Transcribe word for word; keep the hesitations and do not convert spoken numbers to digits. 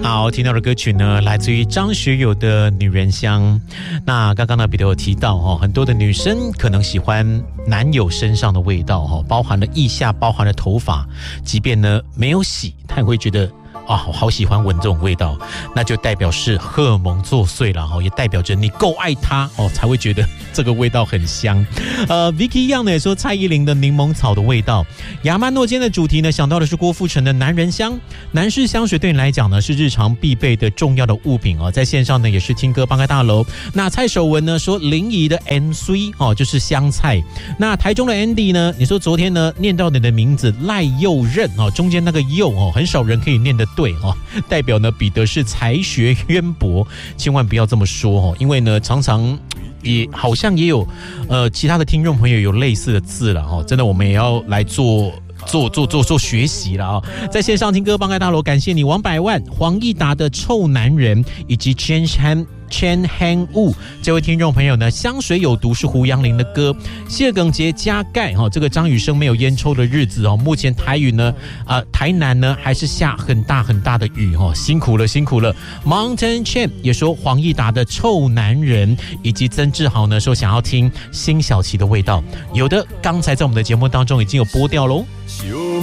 好，听到的歌曲呢，来自于张学友的《女人香》。那刚刚呢，彼得有提到哦，很多的女生可能喜欢男友身上的味道哦，包含了腋下，包含了头发，即便呢没有洗，她也会觉得啊，我好喜欢闻这种味道，那就代表是荷尔蒙作祟了哦，也代表着你够爱他哦，才会觉得这个味道很香。呃 ，Vicky Young 呢也说蔡依林的柠檬草的味道。亚曼诺间的主题呢，想到的是郭富城的男人香。男士香水对你来讲呢是日常必备的重要的物品哦，在线上呢也是听歌帮开大楼。那蔡守文呢说林怡的 N C 哦就是香菜。那台中的 Andy 呢，你说昨天呢念到你的名字赖佑任哦，中间那个佑哦很少人可以念得对哦，代表呢彼得是才学渊博，千万不要这么说哦，因为呢常常也好像也有呃其他的听众朋友有类似的字了哦，真的我们也要来做。做做做做学习了啊、哦！在线上听歌帮爱大楼，感谢你王百万、黄义达的臭男人，以及 Chen Han Chen Han Wu 这位听众朋友呢，香水有毒是胡杨林的歌，谢耿杰加盖哈、哦，这个张雨生没有烟抽的日子哦。目前台语呢，啊、呃、台南呢还是下很大很大的雨哦，辛苦了辛苦了。Mountain Chen 也说黄义达的臭男人，以及曾志豪呢说想要听辛晓琪的味道，有的刚才在我们的节目当中已经有播掉喽。